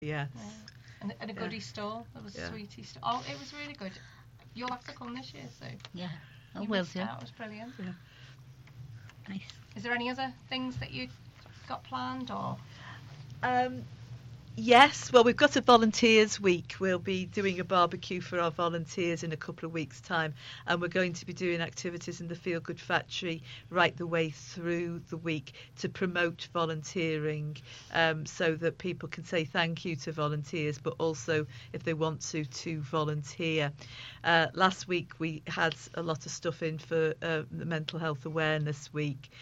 Yes. And a goodie stall. There was a sweetie stall. Oh, it was really good. You'll have to come this year, so. Yeah, I will do. It was brilliant. Yeah. Nice. Is there any other things that you got planned, or? Yes, well, we've got a volunteers week. We'll be doing a barbecue for our volunteers in a couple of weeks' time, and we're going to be doing activities in the Feel Good Factory right the way through the week to promote volunteering, so that people can say thank you to volunteers, but also, if they want to volunteer. Last week we had a lot of stuff in for the Mental Health Awareness Week.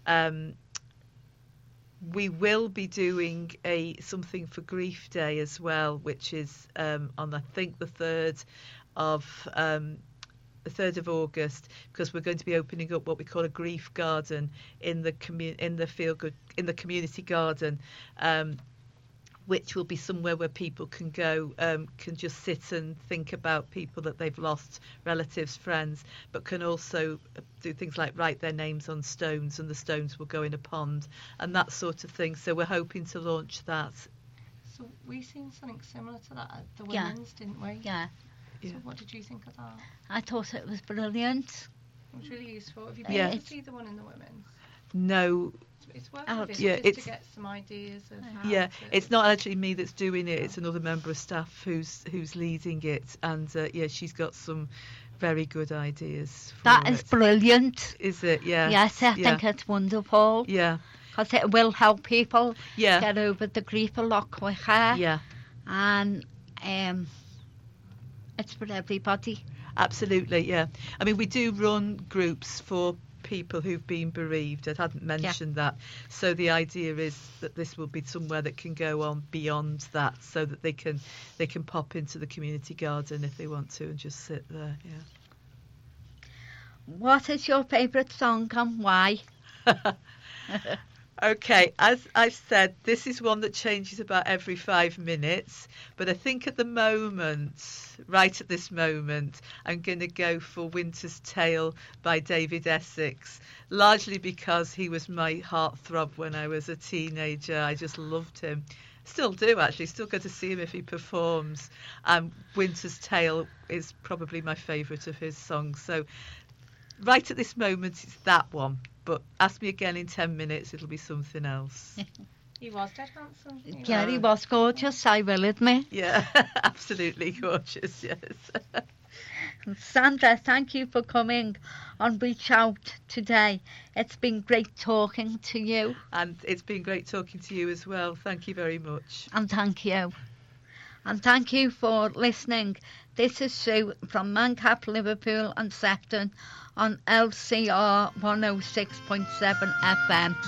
We will be doing something for Grief Day as well, which is on I think the 3rd of August, because we're going to be opening up what we call a grief garden in the community garden, which will be somewhere where people can go, can just sit and think about people that they've lost, relatives, friends, but can also do things like write their names on stones, and the stones will go in a pond and that sort of thing. So we're hoping to launch that. So we seen something similar to that at the women's, didn't we? Yeah. So what did you think of that? I thought it was brilliant. It was really useful. Have you been able to see the one in the women's? No. It's worth it, to get some ideas of how it's not actually me that's doing it. It's another member of staff who's leading it, and she's got some very good ideas for That is brilliant. Is it? Yeah. Yes, I think it's wonderful. Yeah. Because it will help people get over the grief a lot quicker. Yeah. And it's for everybody. Absolutely, yeah. I mean, we do run groups for people who've been bereaved. I hadn't mentioned that. So the idea is that this will be somewhere that can go on beyond that, so that they can pop into the community garden if they want to and just sit there. Yeah. What is your favourite song and why? Okay, as I've said, this is one that changes about every 5 minutes, but I think at the moment, right at this moment, I'm going to go for Winter's Tale by David Essex, largely because he was my heartthrob when I was a teenager. I just loved him. Still do, actually. Still go to see him if he performs. And Winter's Tale is probably my favourite of his songs. So right at this moment, it's that one. But ask me again in 10 minutes, it'll be something else. He was dead handsome. He was gorgeous, I will admit. Yeah, absolutely gorgeous, yes. Sandra, thank you for coming on Reach Out today. It's been great talking to you. And it's been great talking to you as well. Thank you very much. And thank you. And thank you for listening. This is Sue from Mancap, Liverpool and Sefton on LCR 106.7 FM.